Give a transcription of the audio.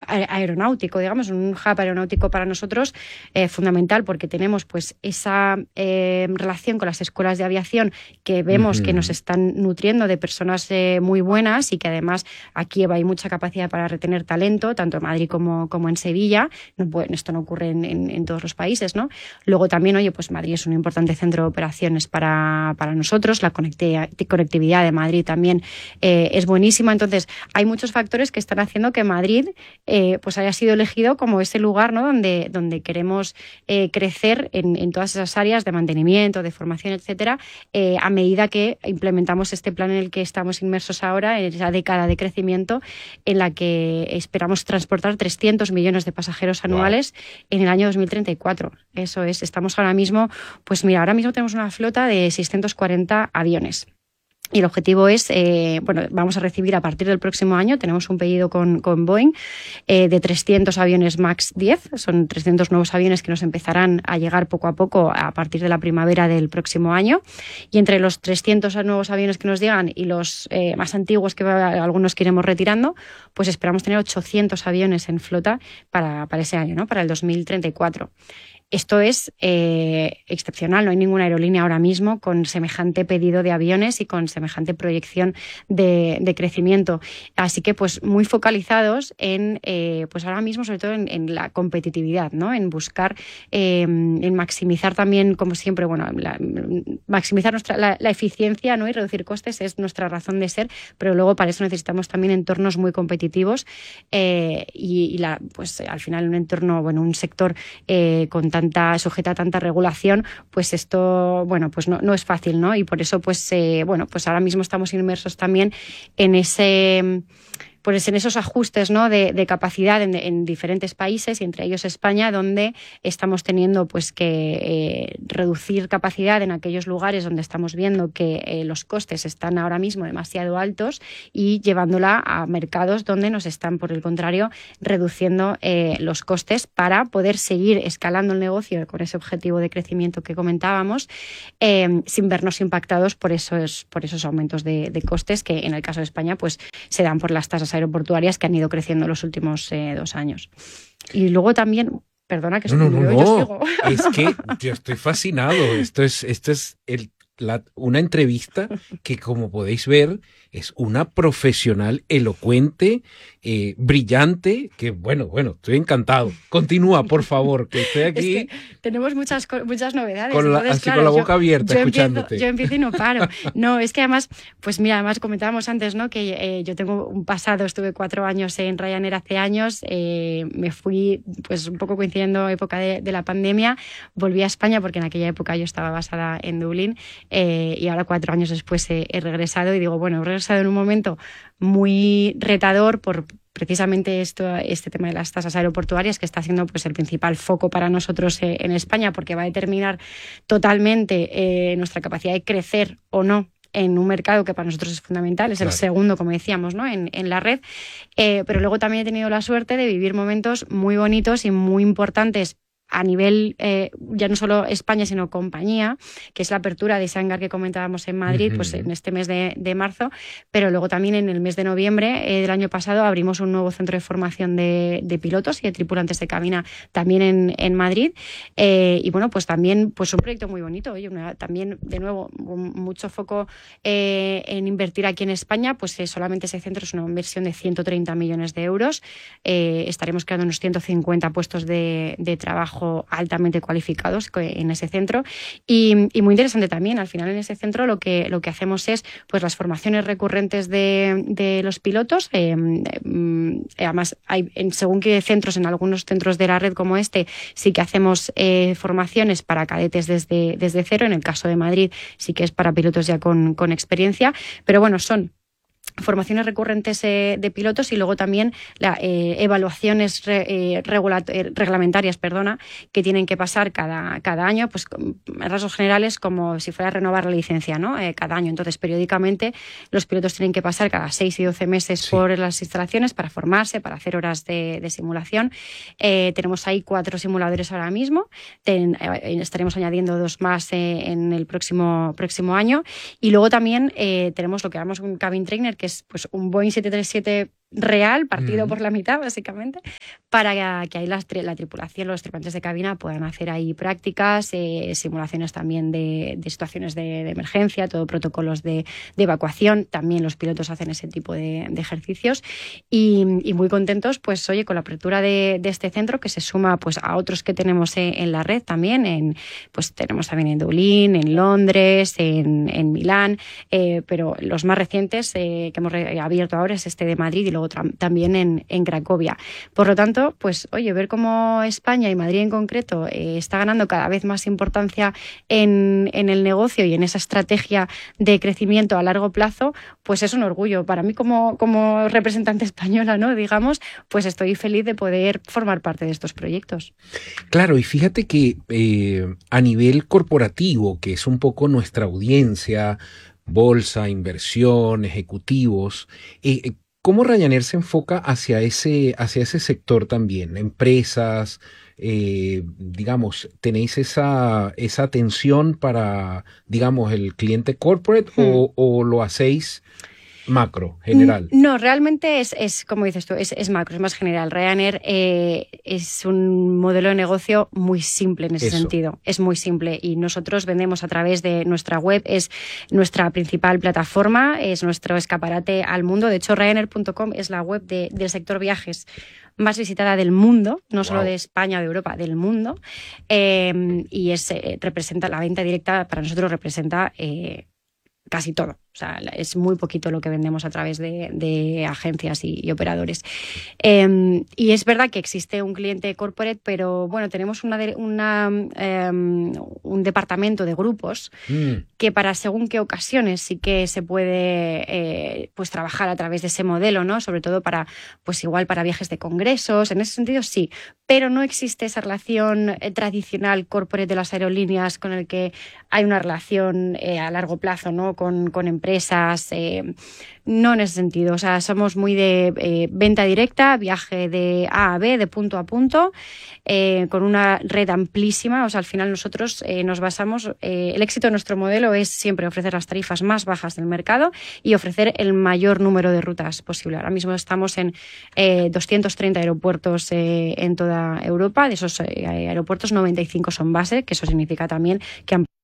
aeronáutico, digamos, un hub aeronáutico para nosotros fundamental, porque tenemos pues esa relación con las escuelas de aviación que vemos que nos están nutriendo de personas muy buenas y que además aquí hay mucha capacidad para retener talento, tanto en Madrid como en Sevilla. Bueno, esto no ocurre en todos los países, ¿no? Luego también, oye, pues Madrid es un importante centro de operaciones para nosotros, la conectividad de Madrid también es buenísima. Entonces, hay muchos factores que están haciendo que Madrid pues haya sido elegido como ese lugar, ¿no? donde queremos crecer en todas esas áreas de mantenimiento, de formación, etcétera, a medida que implementamos este plan en el que estamos inmersos ahora, en esa década de crecimiento en la que esperamos transportar 300 millones de pasajeros anuales en el año 2034. Eso es, estamos ahora mismo, pues mira, ahora mismo tenemos una flota de 640 aviones. Y el objetivo es, vamos a recibir a partir del próximo año, tenemos un pedido con Boeing de 300 aviones MAX 10, son 300 nuevos aviones que nos empezarán a llegar poco a poco a partir de la primavera del próximo año. Y entre los 300 nuevos aviones que nos llegan y los más antiguos que algunos que iremos retirando, pues esperamos tener 800 aviones en flota para ese año, ¿no? Para el 2034. Esto es excepcional, no hay ninguna aerolínea ahora mismo con semejante pedido de aviones y con semejante proyección de crecimiento. Así que pues muy focalizados en, pues ahora mismo sobre todo en la competitividad, ¿no? En buscar, en maximizar también, como siempre, maximizar la eficiencia, ¿no? Y reducir costes es nuestra razón de ser, pero luego para eso necesitamos también entornos muy competitivos pues al final un entorno, un sector sujeta a tanta regulación, pues esto, pues no es fácil, ¿no? Y por eso, pues ahora mismo estamos inmersos también en en esos ajustes, ¿no? de capacidad en diferentes países y entre ellos España, donde estamos teniendo pues que reducir capacidad en aquellos lugares donde estamos viendo que los costes están ahora mismo demasiado altos y llevándola a mercados donde nos están, por el contrario, reduciendo los costes para poder seguir escalando el negocio con ese objetivo de crecimiento que comentábamos, sin vernos impactados por esos aumentos de costes que en el caso de España pues se dan por las tasas aeroportuarias que han ido creciendo los últimos 2 años. Y luego también, perdona que yo sigo. Es que yo estoy fascinado. Esto es una entrevista que, como podéis ver, es una profesional elocuente, brillante, que bueno, estoy encantado. Continúa, por favor, que estoy aquí. Es que tenemos muchas novedades. Con la boca abierta, escuchándote. Yo empiezo y no paro. No, es que además, pues mira, además comentábamos antes, ¿no? Que yo tengo un pasado, estuve 4 años en Ryanair hace años, me fui, pues un poco coincidiendo época de la pandemia, volví a España porque en aquella época yo estaba basada en Dublín, y ahora 4 años después he regresado y digo, he regresado en un momento muy retador por precisamente este tema de las tasas aeroportuarias, que está siendo pues el principal foco para nosotros en España, porque va a determinar totalmente nuestra capacidad de crecer o no en un mercado que para nosotros es fundamental, es el segundo, como decíamos, ¿no? en la red. Pero luego también he tenido la suerte de vivir momentos muy bonitos y muy importantes a nivel, ya no solo España, sino compañía, que es la apertura de ese hangar que comentábamos en Madrid, pues en este mes de marzo, pero luego también en el mes de noviembre del año pasado abrimos un nuevo centro de formación de pilotos y de tripulantes de cabina también en Madrid, y pues también pues un proyecto muy bonito, también de nuevo mucho foco en invertir aquí en España, pues solamente ese centro es una inversión de 130 millones de euros, estaremos creando unos 150 puestos de trabajo altamente cualificados en ese centro y muy interesante también. Al final en ese centro lo que hacemos es pues las formaciones recurrentes de los pilotos. Además hay según qué centros, en algunos centros de la red como este sí que hacemos formaciones para cadetes desde cero. En el caso de Madrid sí que es para pilotos ya con experiencia, pero son formaciones recurrentes de pilotos y luego también evaluaciones reglamentarias, que tienen que pasar cada año, pues en rasgos generales como si fuera a renovar la licencia, ¿no? Cada año. Entonces, periódicamente los pilotos tienen que pasar cada 6 y 12 meses por las instalaciones para formarse, para hacer horas de simulación. Tenemos ahí 4 simuladores ahora mismo. Estaremos añadiendo 2 más en el próximo año. Y luego también tenemos lo que llamamos un cabin trainer, que es pues un Boeing 737 real, partido por la mitad, básicamente, para que ahí la tripulación, los tripulantes de cabina puedan hacer ahí prácticas, simulaciones también de situaciones de emergencia, todo protocolos de evacuación. También los pilotos hacen ese tipo de ejercicios y muy contentos, pues oye, con la apertura de este centro, que se suma pues a otros que tenemos en la red también, pues tenemos también en Dublín, en Londres, en Milán, pero los más recientes que hemos abierto ahora es este de Madrid y luego también en Cracovia. Por lo tanto, pues oye, ver cómo España y Madrid en concreto está ganando cada vez más importancia en el negocio y en esa estrategia de crecimiento a largo plazo, pues es un orgullo. Para mí como representante española, ¿no? Digamos, pues estoy feliz de poder formar parte de estos proyectos. Claro, y fíjate que a nivel corporativo, que es un poco nuestra audiencia, bolsa, inversión, ejecutivos, ¿cómo Ryanair se enfoca hacia ese sector también? Empresas, digamos, ¿tenéis esa atención para, digamos, el cliente corporate o lo hacéis macro, general? No, realmente es como dices tú, es macro, es más general. Ryanair es un modelo de negocio muy simple en ese sentido. Es muy simple y nosotros vendemos a través de nuestra web, es nuestra principal plataforma, es nuestro escaparate al mundo. De hecho, Ryanair.com es la web del sector viajes más visitada del mundo, no solo de España o de Europa, del mundo. Y representa la venta directa, para nosotros representa casi todo. O sea, es muy poquito lo que vendemos a través de agencias y operadores. Y es verdad que existe un cliente corporate, pero bueno, tenemos un departamento de grupos que para según qué ocasiones sí que se puede pues trabajar a través de ese modelo, ¿no? Sobre todo para, pues igual para viajes de congresos, en ese sentido sí, pero no existe esa relación tradicional corporate de las aerolíneas con el que hay una relación a largo plazo, ¿no? Con empresas, no en ese sentido. O sea, somos muy de venta directa, viaje de A a B, de punto a punto, con una red amplísima. O sea, al final nosotros nos basamos, el éxito de nuestro modelo es siempre ofrecer las tarifas más bajas del mercado y ofrecer el mayor número de rutas posible. Ahora mismo estamos en 230 aeropuertos en toda Europa. De esos aeropuertos, 95 son base, que eso significa también que